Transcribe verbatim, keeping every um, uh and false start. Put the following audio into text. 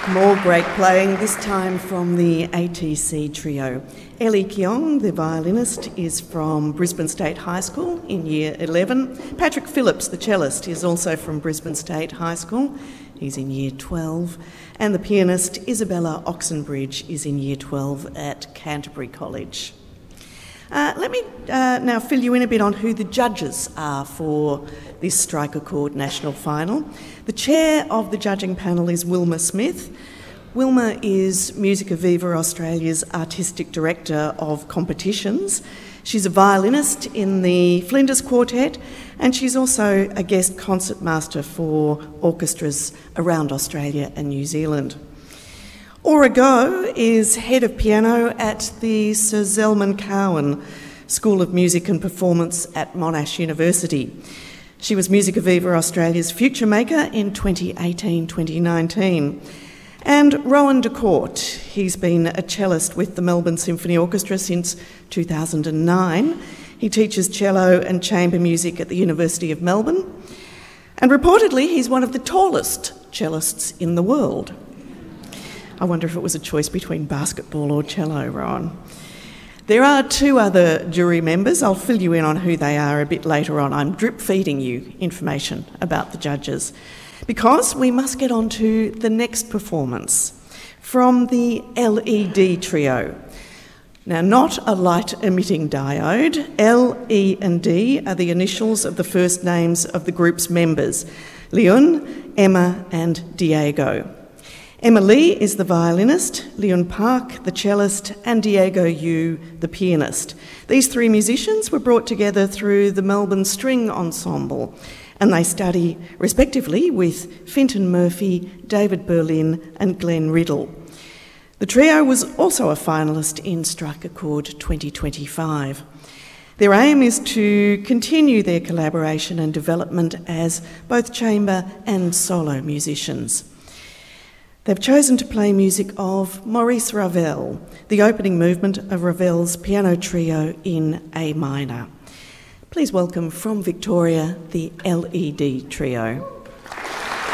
More great playing, this time from the A T C Trio. Ellie Keong, the violinist, is from Brisbane State High School in Year eleven. Patrick Phillips, the cellist, is also from Brisbane State High School. He's in Year twelve. And the pianist, Isabella Oxenbridge, is in Year twelve at Canterbury College. Uh, let me uh, now fill you in a bit on who the judges are for this Strike a Chord National Final. The chair of the judging panel is Wilma Smith. Wilma is Musica Viva Australia's Artistic Director of Competitions. She's a violinist in the Flinders Quartet, and she's also a guest concertmaster for orchestras around Australia and New Zealand. Aura Go is head of piano at the Sir Zelman Cowen School of Music and Performance at Monash University. She was Musica Viva Australia's Future Maker in twenty eighteen twenty nineteen. And Rowan DeCourt, he's been a cellist with the Melbourne Symphony Orchestra since two thousand nine. He teaches cello and chamber music at the University of Melbourne. And reportedly, he's one of the tallest cellists in the world. I wonder if it was a choice between basketball or cello, Rowan. There are two other jury members. I'll fill you in on who they are a bit later on. I'm drip-feeding you information about the judges because we must get on to the next performance from the L E D Trio. Now, not a light-emitting diode. L, E and D are the initials of the first names of the group's members, Leon, Emma and Diego. Emma Lee is the violinist, Leon Park the cellist, and Diego Yu the pianist. These three musicians were brought together through the Melbourne String Ensemble, and they study respectively with Finton Murphy, David Berlin and Glenn Riddle. The trio was also a finalist in Strike a Chord twenty twenty-five. Their aim is to continue their collaboration and development as both chamber and solo musicians. They've chosen to play music of Maurice Ravel, the opening movement of Ravel's piano trio in A minor. Please welcome from Victoria the L E D Trio.